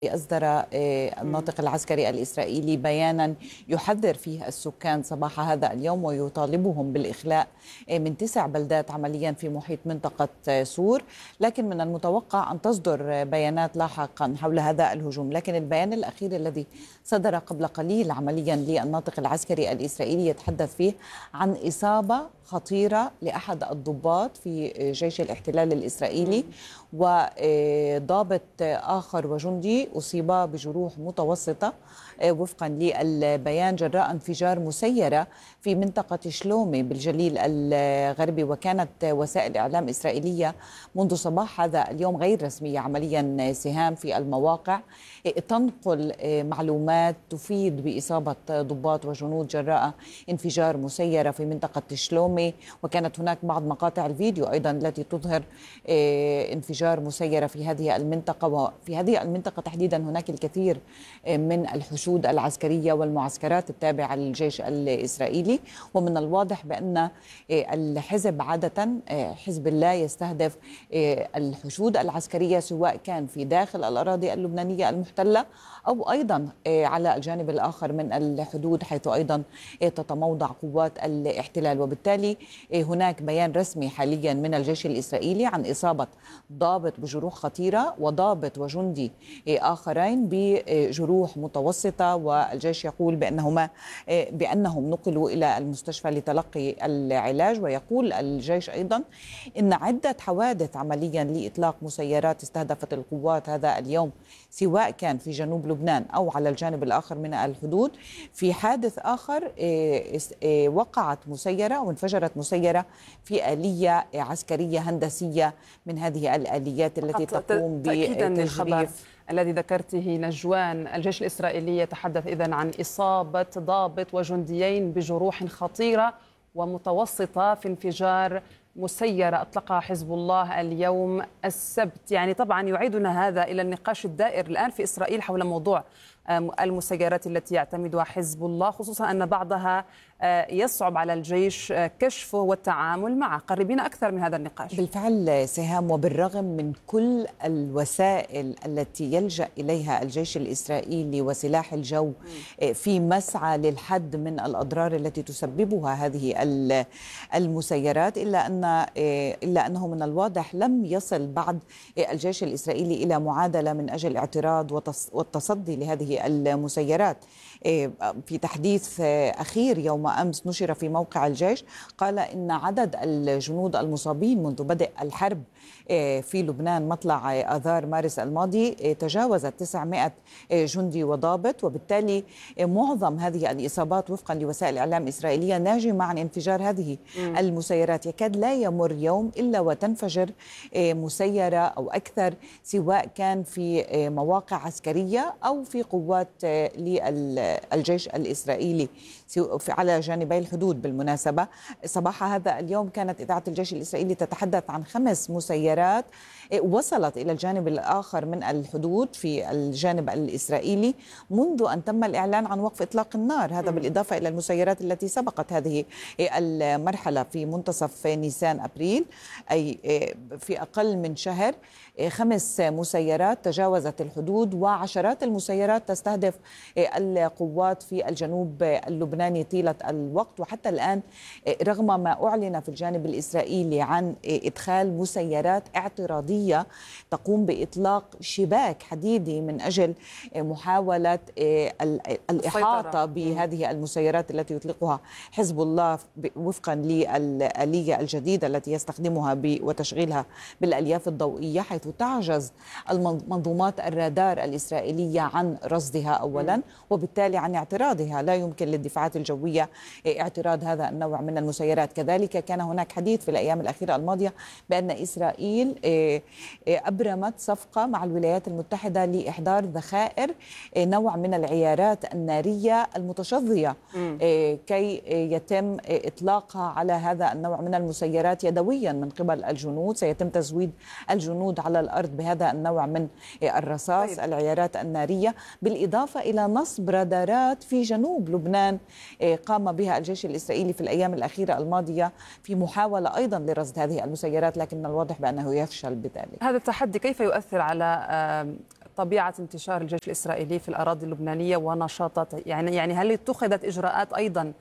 أصدر الناطق العسكري الإسرائيلي بيانا يحذر فيه السكان صباح هذا اليوم ويطالبهم بالإخلاء من 9 بلدات عمليا في محيط منطقة سور. لكن من المتوقع أن تصدر بيانات لاحقا حول هذا الهجوم. لكن البيان الأخير الذي صدر قبل قليل عمليا للناطق العسكري الإسرائيلي يتحدث فيه عن إصابة خطيرة لأحد الضباط في جيش الاحتلال الإسرائيلي، وضابط آخر وجندي أصيبا بجروح متوسطة وفقا للبيان جراء انفجار مسيرة في منطقة شلومي بالجليل الغربي. وكانت وسائل إعلام إسرائيلية منذ صباح هذا اليوم غير رسمية عمليا سهام في المواقع تنقل معلومات تفيد بإصابة ضباط وجنود جراء انفجار مسيرة في منطقة شلومي. وكانت هناك بعض مقاطع الفيديو أيضا التي تظهر انفجار مسيرة في هذه المنطقة. وفي هذه المنطقة تحديدا هناك الكثير من الحشود العسكرية والمعسكرات التابعة للجيش الإسرائيلي. ومن الواضح بأن الحزب عادة حزب الله يستهدف الحشود العسكرية سواء كان في داخل الأراضي اللبنانية المحتلة أو أيضا على الجانب الآخر من الحدود حيث أيضا تتموضع قوات الاحتلال. وبالتالي هناك بيان رسمي حاليا من الجيش الإسرائيلي عن إصابة ضابط بجروح خطيرة وضابط وجندي آخرين بجروح متوسطة. والجيش يقول بأنهم نقلوا إلى المستشفى لتلقي العلاج. ويقول الجيش أيضا إن عدة حوادث عمليا لإطلاق مسيرات استهدفت القوات هذا اليوم سواء كان في جنوب لبنان أو على الجانب الآخر من الحدود. في حادث آخر وقعت مسيرة وانفجرت مسيرة في آلية عسكرية هندسية من هذه الآليات التي تقوم بالخبر الذي ذكرته نجوان. الجيش الإسرائيلي يتحدث إذن عن إصابة ضابط وجنديين بجروح خطيرة ومتوسطة في انفجار مسيرة أطلقها حزب الله اليوم السبت. يعني طبعا يعيدنا هذا إلى النقاش الدائر الآن في إسرائيل حول موضوع المسيرات التي يعتمدها حزب الله، خصوصا أن بعضها يصعب على الجيش كشفه والتعامل معه. قربينا أكثر من هذا النقاش. بالفعل سهام، وبالرغم من كل الوسائل التي يلجأ إليها الجيش الإسرائيلي وسلاح الجو في مسعى للحد من الأضرار التي تسببها هذه المسيرات، إلا أنه من الواضح لم يصل بعد الجيش الإسرائيلي إلى معادلة من أجل اعتراض والتصدي لهذه المسيرات. في تحديث أخير يوم أمس نشر في موقع الجيش قال إن عدد الجنود المصابين منذ بدء الحرب في لبنان مطلع آذار مارس الماضي تجاوزت 900 جندي وضابط. وبالتالي معظم هذه الإصابات وفقا لوسائل إعلام إسرائيلية ناجمة عن انفجار هذه المسيرات. يكاد لا يمر يوم إلا وتنفجر مسيرة أو أكثر، سواء كان في مواقع عسكرية أو في قوات للجيش الإسرائيلي على جانبي الحدود. بالمناسبة صباح هذا اليوم كانت إذاعة الجيش الإسرائيلي تتحدث عن 5 مسيرات وصلت إلى الجانب الآخر من الحدود في الجانب الإسرائيلي منذ أن تم الإعلان عن وقف إطلاق النار. هذا بالإضافة إلى المسيرات التي سبقت هذه المرحلة في منتصف نيسان أبريل، أي في أقل من شهر. 5 مسيرات تجاوزت الحدود وعشرات المسيرات تستهدف القوات في الجنوب اللبناني طيلة الوقت. وحتى الآن رغم ما أعلن في الجانب الإسرائيلي عن إدخال مسيرات اعتراضية تقوم بإطلاق شباك حديدي من أجل محاولة الإحاطة بهذه المسيرات التي يطلقها حزب الله وفقا للآلية الجديدة التي يستخدمها وتشغيلها بالألياف الضوئية، حيث تعجز المنظومات الرادار الإسرائيلية عن رصدها أولا، وبالتالي عن اعتراضها. لا يمكن للدفاعات الجوية اعتراض هذا النوع من المسيرات. كذلك كان هناك حديث في الأيام الأخيرة الماضية بأن إسرائيل أبرمت صفقة مع الولايات المتحدة لإحضار ذخائر نوع من العيارات النارية المتشظية كي يتم إطلاقها على هذا النوع من المسيرات يدويا من قبل الجنود. سيتم تزويد الجنود على الأرض بهذا النوع من الرصاص العيارات النارية، بالإضافة إلى نصب رادارات في جنوب لبنان قام بها الجيش الإسرائيلي في الأيام الأخيرة الماضية في محاولة أيضا لرصد هذه المسيرات، لكن من الواضح بأنه يفشل بذلك. هذا التحدي كيف يؤثر على طبيعة انتشار الجيش الإسرائيلي في الأراضي اللبنانية ونشاطاته؟ يعني هل اتخذت إجراءات أيضا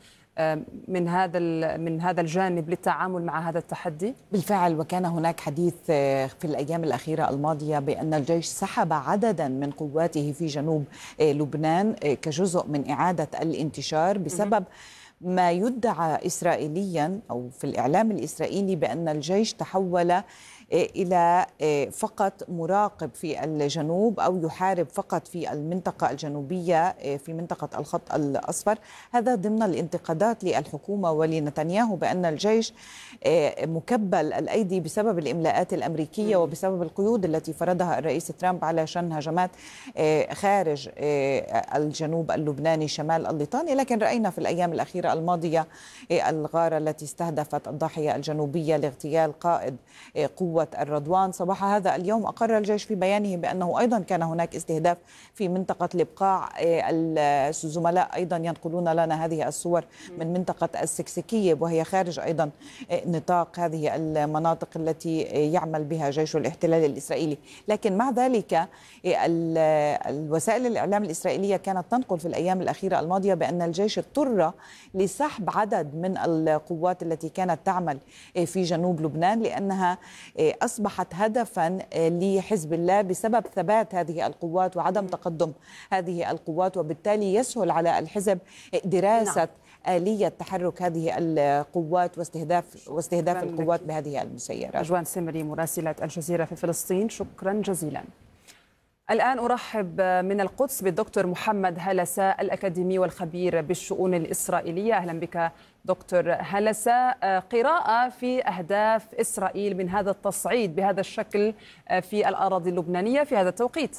من هذا الجانب للتعامل مع هذا التحدي؟ بالفعل، وكان هناك حديث في الأيام الأخيرة الماضية بأن الجيش سحب عددا من قواته في جنوب لبنان كجزء من إعادة الانتشار بسبب ما يدعى إسرائيليا أو في الإعلام الإسرائيلي بأن الجيش تحول إلى فقط مراقب في الجنوب أو يحارب فقط في المنطقة الجنوبية في منطقة الخط الأصفر. هذا ضمن الانتقادات للحكومة ولنتنياهو بأن الجيش مكبل الأيدي بسبب الإملاءات الأمريكية وبسبب القيود التي فرضها الرئيس ترامب على شن هجمات خارج الجنوب اللبناني شمال الليطاني. لكن رأينا في الأيام الأخيرة الماضية الغارة التي استهدفت الضاحية الجنوبية لاغتيال قائد قوة الرضوان. صباح هذا اليوم أقر الجيش في بيانه بأنه أيضا كان هناك استهداف في منطقة البقاع. الزملاء أيضا ينقلون لنا هذه الصور من منطقة السكسكية وهي خارج أيضا نطاق هذه المناطق التي يعمل بها جيش الاحتلال الإسرائيلي. لكن مع ذلك الوسائل الإعلام الإسرائيلية كانت تنقل في الأيام الأخيرة الماضية بأن الجيش اضطر لسحب عدد من القوات التي كانت تعمل في جنوب لبنان لأنها أصبحت هدفا لحزب الله بسبب ثبات هذه القوات وعدم تقدم هذه القوات، وبالتالي يسهل على الحزب دراسة آلية تحرك هذه القوات واستهداف القوات بهذه المسيرات. نجوان سمري مراسلة الجزيرة في فلسطين، شكرا جزيلا. الآن أرحب من القدس بالدكتور محمد هلسة الأكاديمي والخبير بالشؤون الإسرائيلية. أهلا بك دكتور هلسة. قراءة في أهداف إسرائيل من هذا التصعيد بهذا الشكل في الأراضي اللبنانية في هذا التوقيت.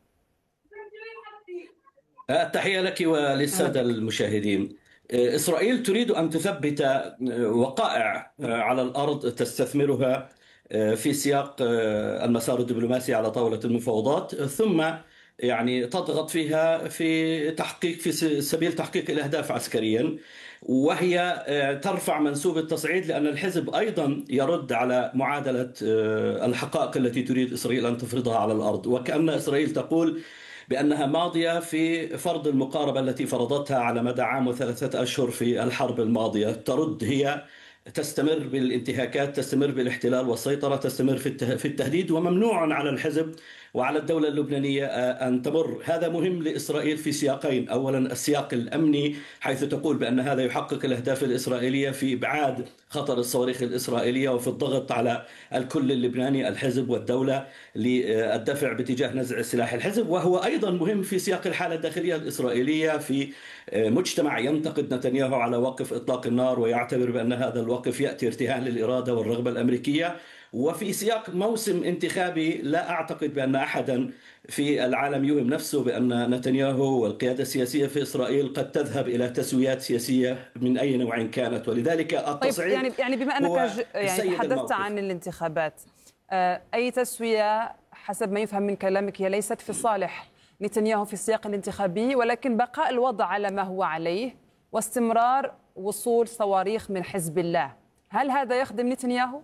التحية لك وللسادة المشاهدين. إسرائيل تريد أن تثبت وقائع على الأرض تستثمرها في سياق المسار الدبلوماسي على طاولة المفاوضات، ثم يعني تضغط فيها في سبيل تحقيق الأهداف عسكريا، وهي ترفع منسوب التصعيد لأن الحزب أيضا يرد على معادلة الحقائق التي تريد إسرائيل أن تفرضها على الأرض. وكأن إسرائيل تقول بأنها ماضية في فرض المقاربة التي فرضتها على مدى عام و3 أشهر في الحرب الماضية. ترد هي، تستمر بالانتهاكات، تستمر بالاحتلال والسيطرة، تستمر في التهديد، وممنوع على الحزب وعلى الدولة اللبنانية أن تمر. هذا مهم لإسرائيل في سياقين: أولا السياق الأمني، حيث تقول بأن هذا يحقق الأهداف الإسرائيلية في إبعاد خطر الصواريخ الإسرائيلية وفي الضغط على الكل اللبناني، الحزب والدولة، للدفع باتجاه نزع سلاح الحزب. وهو أيضا مهم في سياق الحالة الداخلية الإسرائيلية في مجتمع ينتقد نتنياهو على وقف إطلاق النار ويعتبر بأن هذا الوقف يأتي ارتهان للإرادة والرغبة الأمريكية، وفي سياق موسم انتخابي. لا أعتقد بأن أحدا في العالم يوهم نفسه بأن نتنياهو والقيادة السياسية في إسرائيل قد تذهب إلى تسويات سياسية من أي نوع كانت، ولذلك التصعيد. طيب يعني بما أنك تحدثت عن الانتخابات، أي تسوية حسب ما يفهم من كلامك هي ليست في صالح نتنياهو في السياق الانتخابي، ولكن بقاء الوضع على ما هو عليه واستمرار وصول صواريخ من حزب الله. هل هذا يخدم نتنياهو؟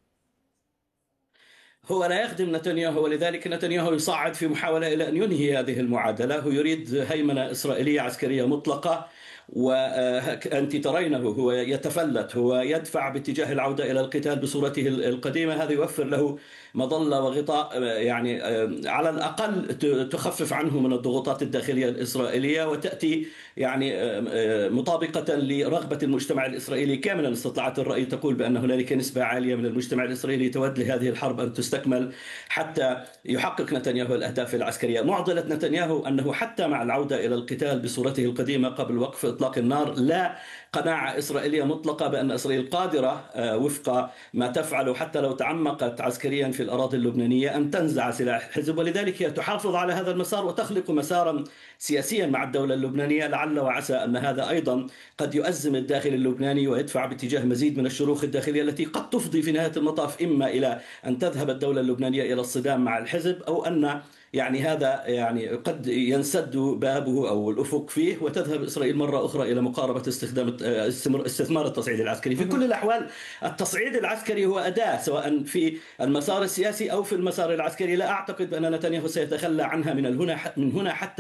هو لا يخدم نتنياهو، ولذلك نتنياهو يصعد في محاولة إلى أن ينهي هذه المعادلة. هو يريد هيمنة إسرائيلية عسكرية مطلقة، وأنت ترينه هو يتفلت، هو يدفع باتجاه العودة إلى القتال بصورته القديمة. هذا يوفر له مظلة وغطاء، يعني على الأقل تخفف عنه من الضغوطات الداخلية الإسرائيلية، وتأتي يعني مطابقة لرغبة المجتمع الإسرائيلي كاملا. استطلاعات الرأي تقول بأن هنالك نسبة عالية من المجتمع الإسرائيلي تود لهذه الحرب أن تستكمل حتى يحقق نتنياهو الأهداف العسكرية. معضلة نتنياهو أنه حتى مع العودة إلى القتال بصورته القديمة قبل وقف إطلاق النار، لا قناعة إسرائيلية مطلقة بأن إسرائيل قادرة وفق ما تفعل حتى لو تعمقت عسكريا في الأراضي اللبنانية أن تنزع سلاح الحزب. ولذلك هي تحافظ على هذا المسار وتخلق مسارا سياسيا مع الدولة اللبنانية، لعل وعسى أن هذا أيضا قد يؤزم الداخل اللبناني ويدفع باتجاه مزيد من الشروخ الداخلية التي قد تفضي في نهاية المطاف إما إلى أن تذهب الدولة اللبنانية إلى الصدام مع الحزب، أو أن يعني هذا يعني قد ينسد بابه أو الأفق فيه، وتذهب إسرائيل مرة أخرى إلى مقاربة استثمار التصعيد العسكري. في كل الأحوال التصعيد العسكري هو أداة، سواء في المسار السياسي أو في المسار العسكري. لا أعتقد أن نتنياهو سيتخلى عنها من هنا حتى